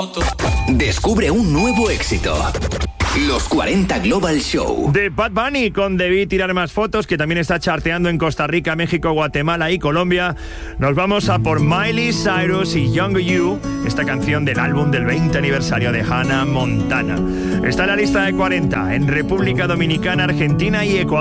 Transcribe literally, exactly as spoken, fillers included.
Descubre un nuevo éxito. Los cuarenta Global Show. De Bad Bunny con Debí tirar más fotos, que también está charteando en Costa Rica, México, Guatemala y Colombia. Nos vamos a por Miley Cyrus y Young You, esta canción del álbum del veinte aniversario de Hannah Montana. Está en la lista de cuarenta en República Dominicana, Argentina y Ecuador.